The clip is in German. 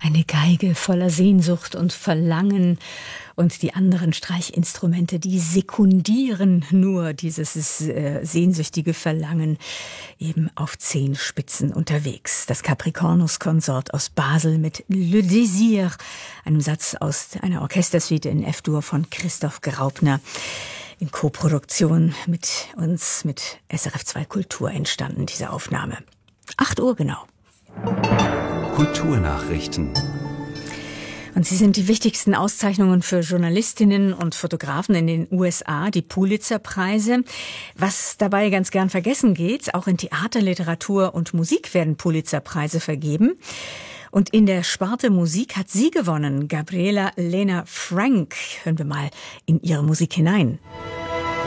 Eine Geige voller Sehnsucht und Verlangen und die anderen Streichinstrumente, die sekundieren nur dieses sehnsüchtige Verlangen, eben auf Zehenspitzen unterwegs. Das Capricornus-Konsort aus Basel mit Le Désir, einem Satz aus einer Orchestersuite in F-Dur von Christoph Graupner, in Koproduktion mit uns, mit SRF 2 Kultur entstanden, diese Aufnahme. 8 Uhr genau. Kulturnachrichten. Und sie sind die wichtigsten Auszeichnungen für Journalistinnen und Fotografen in den USA, die Pulitzer-Preise. Was dabei ganz gern vergessen geht, auch in Theater, Literatur und Musik werden Pulitzer-Preise vergeben. Und in der Sparte Musik hat sie gewonnen, Gabriela Lena Frank. Hören wir mal in ihre Musik hinein.